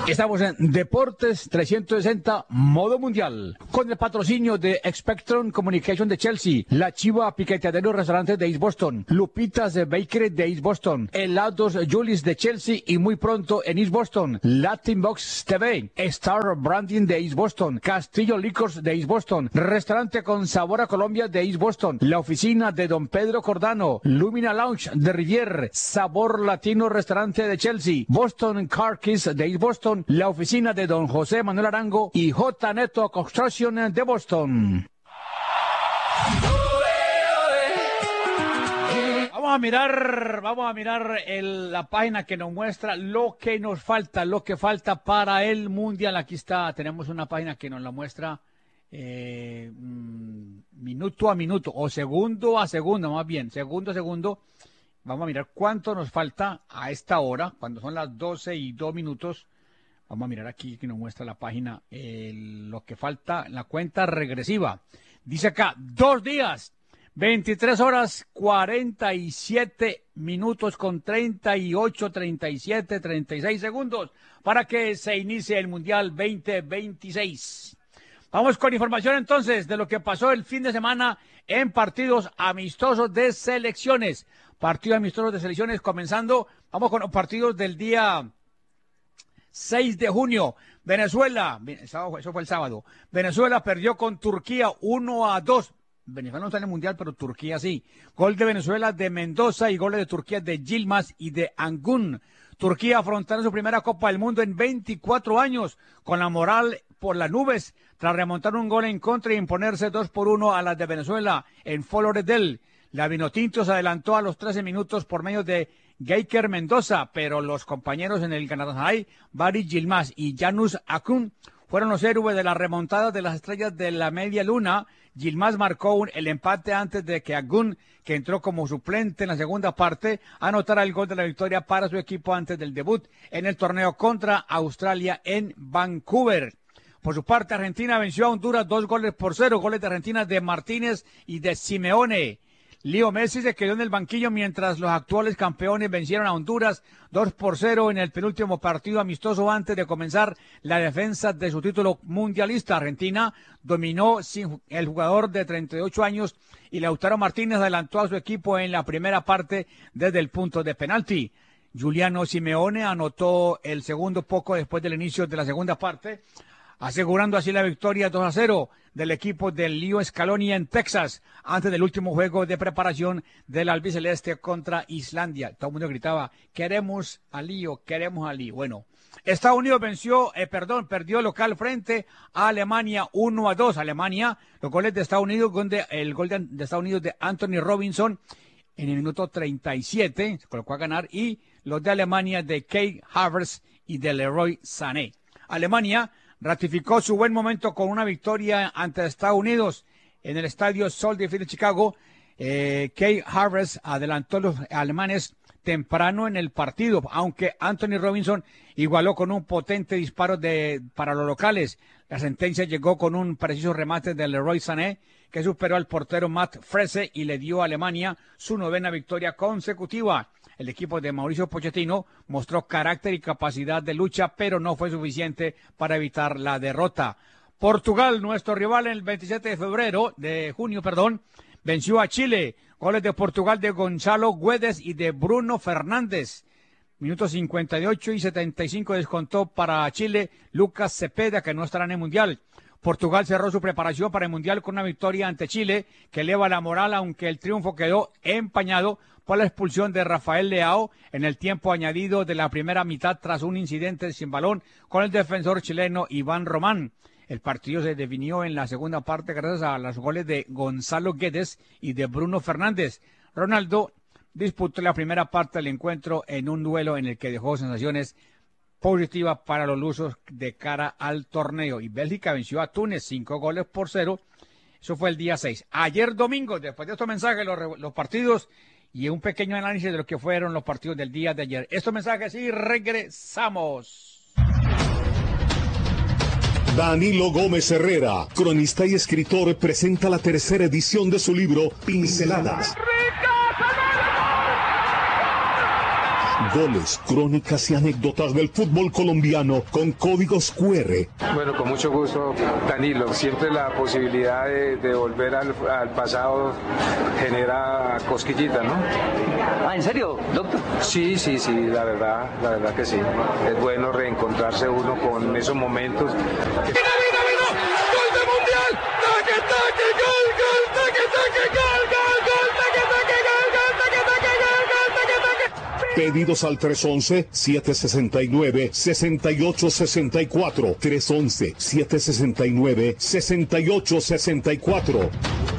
Estamos en Deportes 360 Modo Mundial, con el patrocinio de Spectrum Communication de Chelsea, La Chiva Piqueteadero Restaurante de East Boston, Lupitas Bakery de East Boston, Helados Julius de Chelsea y muy pronto en East Boston, Latin Box TV, Star Branding de East Boston, Castillo Liquors de East Boston, Restaurante con Sabor a Colombia de East Boston, la oficina de Don Pedro Cordano, Lumina Lounge de Rivier, Sabor Latino Restaurante de Chelsea, Boston Car Keys de East Boston, la oficina de Don José Manuel Arango y J. Neto Construction de Boston. Vamos a mirar la página que nos muestra lo que nos falta, lo que falta para el Mundial. Aquí está, tenemos una página que nos la muestra minuto a minuto, o segundo a segundo, más bien, segundo a segundo. Vamos a mirar cuánto nos falta a esta hora, cuando son las 12:02. Vamos a mirar aquí que nos muestra la página lo que falta, la cuenta regresiva. Dice acá, 2 días, 23 horas, 47 minutos con 38, 37, 36 segundos para que se inicie el Mundial 2026. Vamos con información entonces de lo que pasó el fin de semana en partidos amistosos de selecciones. Partidos amistosos de selecciones comenzando, vamos con los partidos del día 6 de junio, Venezuela, eso fue el sábado, Venezuela perdió con Turquía 1-2, Venezuela no está en el Mundial, pero Turquía sí, gol de Venezuela de Mendoza y goles de Turquía de Yilmaz y de Angún. Turquía afrontará su primera Copa del Mundo en 24 años, con la moral por las nubes, tras remontar un gol en contra y imponerse 2-1 a las de Venezuela en Florida. La Vinotinto se adelantó a los 13 minutos por medio de Geiker Mendoza, pero los compañeros en el Galatasaray, Bari Yilmaz y Janus Akun, fueron los héroes de la remontada de las estrellas de la media luna. Yilmaz marcó el empate antes de que Akun, que entró como suplente en la segunda parte, anotara el gol de la victoria para su equipo antes del debut en el torneo contra Australia en Vancouver. Por su parte, Argentina venció a Honduras 2-0, goles de Argentina de Martínez y de Simeone. Leo Messi se quedó en el banquillo mientras los actuales campeones vencieron a Honduras 2-0 en el penúltimo partido amistoso antes de comenzar la defensa de su título mundialista. Argentina dominó sin el jugador de 38 años y Lautaro Martínez adelantó a su equipo en la primera parte desde el punto de penalti. Giuliano Simeone anotó el segundo poco después del inicio de la segunda parte, asegurando así la victoria 2-0 del equipo del Leo Scaloni en Texas, antes del último juego de preparación del albiceleste contra Islandia. Todo el mundo gritaba, queremos a Leo, queremos a Leo. Bueno, Estados Unidos perdió local frente a Alemania 1-2. Alemania, los goles de Estados Unidos, el gol de Estados Unidos de Anthony Robinson en el minuto 37, se colocó a ganar, y los de Alemania de Kai Havertz y de Leroy Sané. Alemania ratificó su buen momento con una victoria ante Estados Unidos en el estadio Soldier Field de Chicago. Kai Havertz adelantó a los alemanes temprano en el partido, aunque Anthony Robinson igualó con un potente disparo para los locales. La sentencia llegó con un preciso remate de Leroy Sané, que superó al portero Matt Frese y le dio a Alemania su 9ª victoria consecutiva. El equipo de Mauricio Pochettino mostró carácter y capacidad de lucha, pero no fue suficiente para evitar la derrota. Portugal, nuestro rival en el 27 de junio, venció a Chile. Goles de Portugal de Gonzalo Guedes y de Bruno Fernández. Minutos 58 y 75 descontó para Chile Lucas Cepeda, que no estará en el Mundial. Portugal cerró su preparación para el Mundial con una victoria ante Chile que eleva la moral, aunque el triunfo quedó empañado por la expulsión de Rafael Leao en el tiempo añadido de la primera mitad tras un incidente sin balón con el defensor chileno Iván Román. El partido se definió en la segunda parte gracias a los goles de Gonzalo Guedes y de Bruno Fernández. Ronaldo disputó la primera parte del encuentro en un duelo en el que dejó sensaciones positivas para los lusos de cara al torneo. Y Bélgica venció a Túnez 5-0. Eso fue el día 6. Ayer domingo, después de estos mensajes, los partidos y un pequeño análisis de lo que fueron los partidos del día de ayer. Estos mensajes y regresamos. Danilo Gómez Herrera, cronista y escritor, presenta la tercera edición de su libro Pinceladas. Goles, crónicas y anécdotas del fútbol colombiano con códigos QR. Bueno, con mucho gusto, Danilo. Siempre la posibilidad de volver al pasado genera cosquillita, ¿no? Ah, ¿en serio, doctor? Sí, la verdad que sí. Es bueno reencontrarse uno con esos momentos. ¡Mira! ¡Gol del Mundial! ¡Taque, taque, gol, gol! ¡Taque, taque, gol, gol, gol! ¡Taque, taque, gol, gol! ¡Taque, taque, gol, gol! ¡Taque, taque! Pedidos al 311-769-6864. 311-769-6864.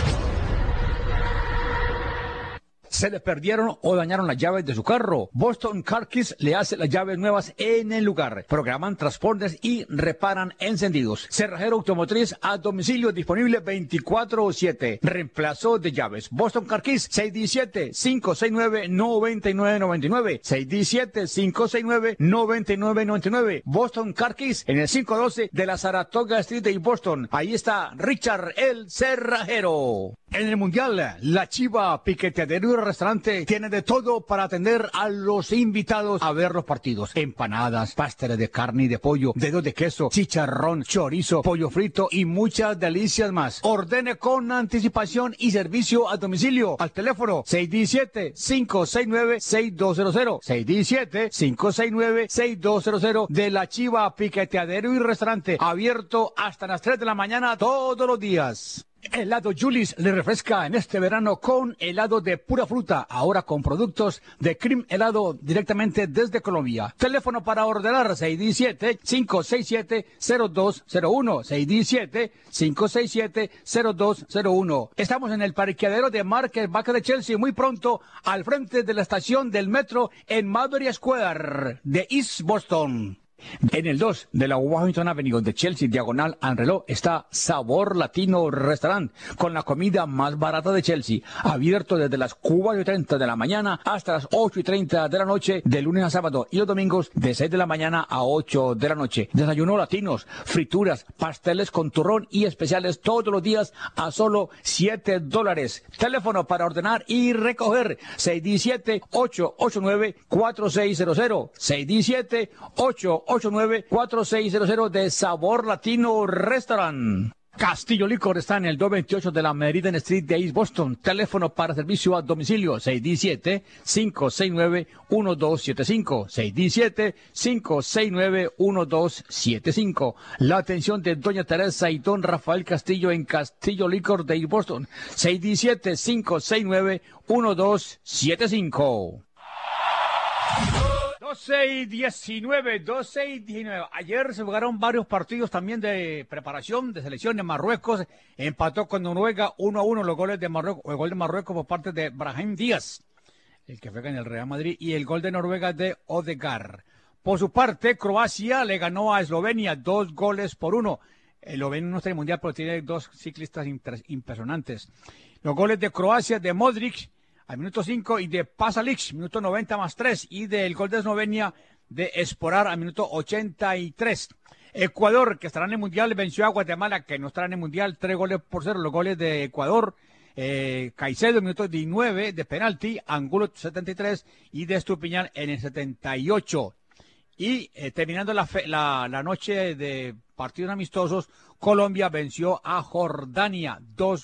¿Se le perdieron o dañaron las llaves de su carro? Boston Car Keys le hace las llaves nuevas en el lugar. Programan transportes y reparan encendidos. Cerrajero automotriz a domicilio disponible 24/7. Reemplazo de llaves. Boston Car Keys 617-569-9999. 617-569-9999. Boston Car Keys en el 512 de la Saratoga Street de Boston. Ahí está Richard el Cerrajero. En el Mundial, la Chiva Piqueteadero y Restaurante tiene de todo para atender a los invitados a ver los partidos. Empanadas, pasteles de carne y de pollo, dedos de queso, chicharrón, chorizo, pollo frito y muchas delicias más. Ordene con anticipación y servicio a domicilio al teléfono 617-569-6200. 617-569-6200 de la Chiva Piqueteadero y Restaurante. Abierto hasta las 3 de la mañana todos los días. Helado Julis le refresca en este verano con helado de pura fruta, ahora con productos de Cream Helado directamente desde Colombia. Teléfono para ordenar 617-567-0201, 617-567-0201. Estamos en el parqueadero de Market Back de Chelsea, muy pronto al frente de la estación del metro en Maverick Square de East Boston. En el 2 de la Washington Avenue de Chelsea, diagonal al reloj, está Sabor Latino Restaurant, con la comida más barata de Chelsea, abierto desde las 4:30 de la mañana hasta las 8:30 de la noche, de lunes a sábado, y los domingos de 6 de la mañana a 8 de la noche. Desayunos latinos, frituras, pasteles con turrón y especiales todos los días a solo $7. Teléfono para ordenar y recoger 617-889-4600, 617-889-4600 de Sabor Latino Restaurant. Castillo Licor está en el 228 de la Meridian Street de East Boston. Teléfono para servicio a domicilio 617-569-1275. 617-569-1275. La atención de Doña Teresa y Don Rafael Castillo en Castillo Licor de East Boston. 617-569-1275. 12:19. Ayer se jugaron varios partidos también de preparación de selección de Marruecos. Empató con Noruega 1-1 los goles de Marruecos, el gol de Marruecos por parte de Brahim Díaz, el que juega en el Real Madrid, y el gol de Noruega de Odegaard. Por su parte, Croacia le ganó a Eslovenia 2-1. Eslovenia no está en el mundial, pero tiene dos ciclistas impresionantes. Los goles de Croacia de Modric al minuto 5 y de Pasalic, minuto 90+3, y del gol de Eslovenia de Esporar al minuto 83. Ecuador, que estará en el Mundial, venció a Guatemala, que no estará en el Mundial, 3-0. Los goles de Ecuador, Caicedo, minuto 19 de penalti, Angulo 73 y de Estupiñán en el 78. Y terminando la noche de partidos amistosos, Colombia venció a Jordania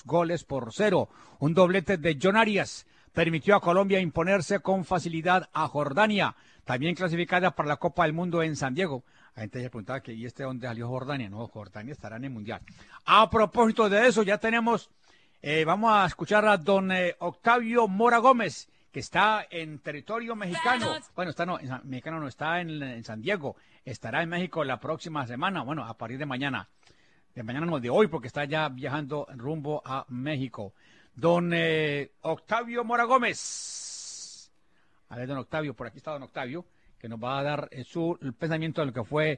2-0. Un doblete de John Arias permitió a Colombia imponerse con facilidad a Jordania, también clasificada para la Copa del Mundo en San Diego. La gente se preguntaba que ¿y dónde salió Jordania? No, Jordania estará en el Mundial. A propósito de eso, ya tenemos, vamos a escuchar a don Octavio Mora Gómez, que está en territorio mexicano. Bueno, mexicano no, está en San Diego. Estará en México la próxima semana, bueno, a partir de mañana. De mañana no, de hoy, porque está ya viajando rumbo a México. Don Octavio Mora Gómez. A ver, don Octavio, por aquí está don Octavio, que nos va a dar su pensamiento de lo que fue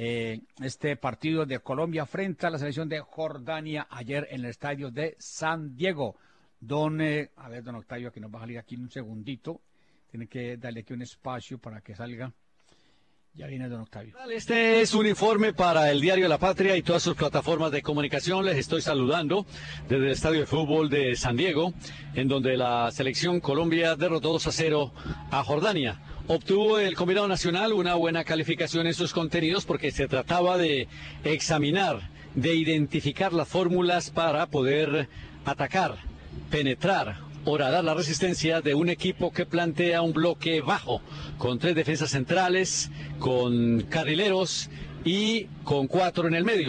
este partido de Colombia frente a la selección de Jordania ayer en el estadio de San Diego. Don Octavio, que nos va a salir aquí en un segundito. Tiene que darle aquí un espacio para que salga. Ya viene don Octavio. Este es un informe para el Diario La Patria y todas sus plataformas de comunicación. Les estoy saludando desde el Estadio de Fútbol de San Diego, en donde la selección Colombia derrotó 2-0 a Jordania. obtuvo el combinado nacional una buena calificación en sus contenidos porque se trataba de examinar, de identificar las fórmulas para poder atacar, penetrar, horadar la resistencia de un equipo que plantea un bloque bajo, con 3 defensas centrales, con carrileros y con 4 en el medio.